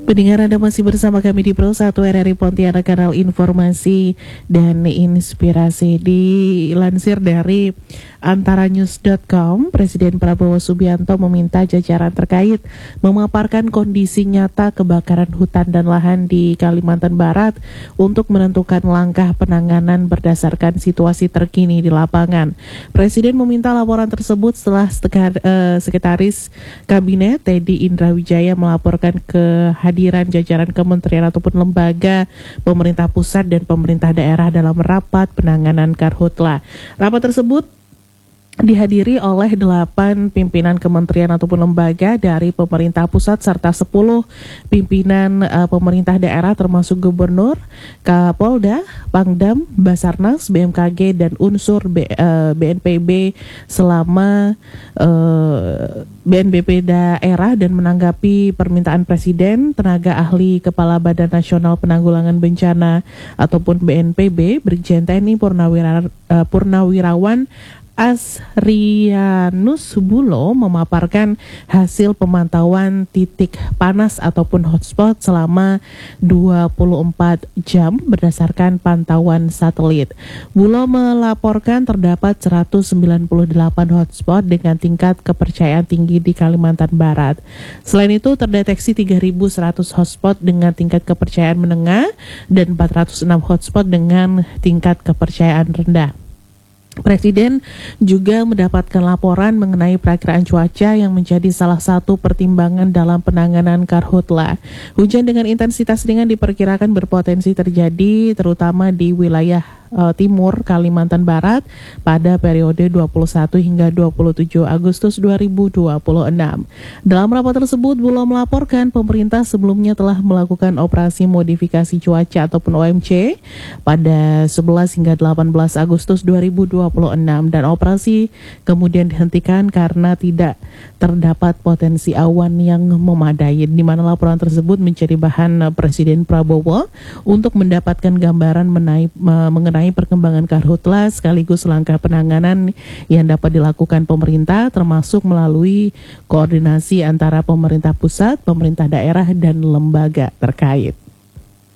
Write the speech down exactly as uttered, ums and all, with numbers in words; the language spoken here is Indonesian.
Pendengar, Anda masih bersama kami di Pro satu R R I Pontianak, kanal informasi dan inspirasi. Dilansir dari antaranews dot com, Presiden Prabowo Subianto meminta jajaran terkait memaparkan kondisi nyata kebakaran hutan dan lahan di Kalimantan Barat untuk menentukan langkah penanganan berdasarkan situasi terkini di lapangan. Presiden meminta laporan tersebut setelah sekar, eh, Sekretaris Kabinet Teddy Indrawijaya melaporkan ke hadiran jajaran kementerian ataupun lembaga pemerintah pusat dan pemerintah daerah dalam rapat penanganan karhutla. Rapat tersebut dihadiri oleh delapan pimpinan kementerian ataupun lembaga dari pemerintah pusat serta sepuluh pimpinan uh, pemerintah daerah termasuk gubernur, Kapolda, Pangdam, Basarnas, B M K G dan unsur B, uh, B N P B selama uh, B N P B daerah, dan menanggapi permintaan Presiden, tenaga ahli Kepala Badan Nasional Penanggulangan Bencana ataupun B N P B, Brigjen T N I Purnawirawan, uh, Purnawirawan Asrianus Bulo memaparkan hasil pemantauan titik panas ataupun hotspot selama dua puluh empat jam berdasarkan pantauan satelit. Bulo melaporkan terdapat seratus sembilan puluh delapan hotspot dengan tingkat kepercayaan tinggi di Kalimantan Barat. Selain itu terdeteksi tiga ribu seratus hotspot dengan tingkat kepercayaan menengah dan empat ratus enam hotspot dengan tingkat kepercayaan rendah. Presiden juga mendapatkan laporan mengenai perakiraan cuaca yang menjadi salah satu pertimbangan dalam penanganan karhutla. Hujan dengan intensitas ringan diperkirakan berpotensi terjadi terutama di wilayah uh, timur Kalimantan Barat pada periode dua puluh satu hingga dua puluh tujuh Agustus dua ribu dua puluh enam. Dalam rapat tersebut, Bulo melaporkan pemerintah sebelumnya telah melakukan operasi modifikasi cuaca ataupun O M C pada sebelas hingga delapan belas Agustus dua ribu dua puluh enam, dan operasi kemudian dihentikan karena tidak terdapat potensi awan yang memadai, di mana laporan tersebut menjadi bahan Presiden Prabowo untuk mendapatkan gambaran menai, mengenai perkembangan karhutla sekaligus langkah penanganan yang dapat dilakukan pemerintah, termasuk melalui koordinasi antara pemerintah pusat, pemerintah daerah, dan lembaga terkait.